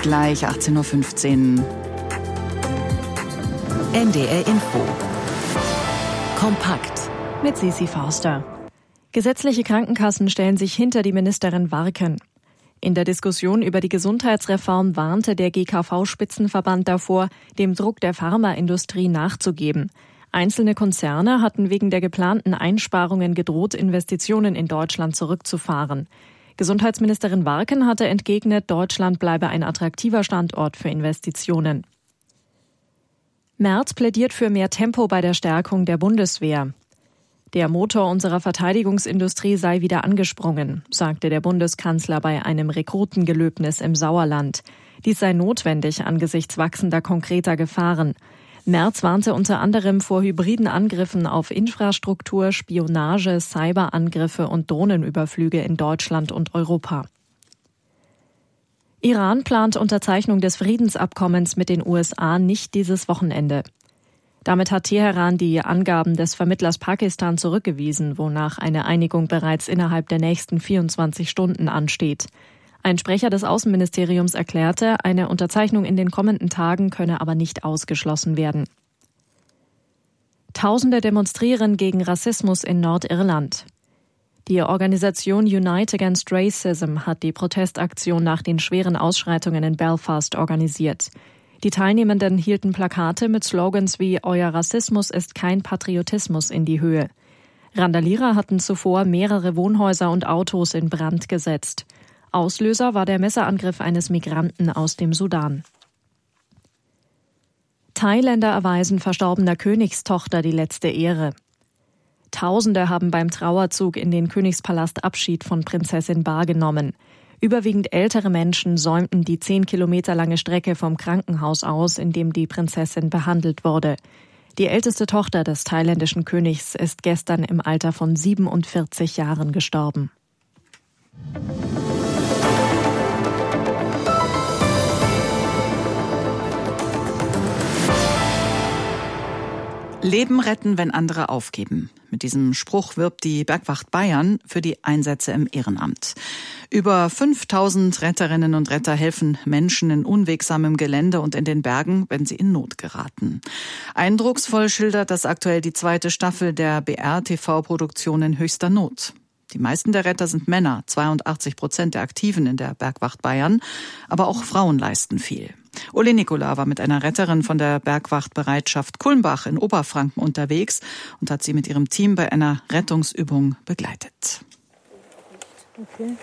ist gleich 18.15 Uhr. NDR Info. Kompakt. Mit Sisi Forster. Gesetzliche Krankenkassen stellen sich hinter die Ministerin Warken. In der Diskussion über die Gesundheitsreform warnte der GKV-Spitzenverband davor, dem Druck der Pharmaindustrie nachzugeben. Einzelne Konzerne hatten wegen der geplanten Einsparungen gedroht, Investitionen in Deutschland zurückzufahren. Gesundheitsministerin Warken hatte entgegnet, Deutschland bleibe ein attraktiver Standort für Investitionen. Merz plädiert für mehr Tempo bei der Stärkung der Bundeswehr. Der Motor unserer Verteidigungsindustrie sei wieder angesprungen, sagte der Bundeskanzler bei einem Rekrutengelöbnis im Sauerland. Dies sei notwendig angesichts wachsender konkreter Gefahren. Merz warnte unter anderem vor hybriden Angriffen auf Infrastruktur, Spionage, Cyberangriffe und Drohnenüberflüge in Deutschland und Europa. Iran plant Unterzeichnung des Friedensabkommens mit den USA nicht dieses Wochenende. Damit hat Teheran die Angaben des Vermittlers Pakistan zurückgewiesen, wonach eine Einigung bereits innerhalb der nächsten 24 Stunden ansteht. Ein Sprecher des Außenministeriums erklärte, eine Unterzeichnung in den kommenden Tagen könne aber nicht ausgeschlossen werden. Tausende demonstrieren gegen Rassismus in Nordirland. Die Organisation Unite Against Racism hat die Protestaktion nach den schweren Ausschreitungen in Belfast organisiert. Die Teilnehmenden hielten Plakate mit Slogans wie »Euer Rassismus ist kein Patriotismus« in die Höhe. Randalierer hatten zuvor mehrere Wohnhäuser und Autos in Brand gesetzt. Auslöser war der Messerangriff eines Migranten aus dem Sudan. Thailänder erweisen verstorbener Königstochter die letzte Ehre. Tausende haben beim Trauerzug in den Königspalast Abschied von Prinzessin Ba genommen. Überwiegend ältere Menschen säumten die 10 Kilometer lange Strecke vom Krankenhaus aus, in dem die Prinzessin behandelt wurde. Die älteste Tochter des thailändischen Königs ist gestern im Alter von 47 Jahren gestorben. Leben retten, wenn andere aufgeben. Mit diesem Spruch wirbt die Bergwacht Bayern für die Einsätze im Ehrenamt. Über 5000 Retterinnen und Retter helfen Menschen in unwegsamem Gelände und in den Bergen, wenn sie in Not geraten. Eindrucksvoll schildert das aktuell die 2. Staffel der BR-TV-Produktion in höchster Not. Die meisten der Retter sind Männer, 82% der Aktiven in der Bergwacht Bayern, aber auch Frauen leisten viel. Uli Nikola war mit einer Retterin von der Bergwachtbereitschaft Kulmbach in Oberfranken unterwegs und hat sie mit ihrem Team bei einer Rettungsübung begleitet. Okay.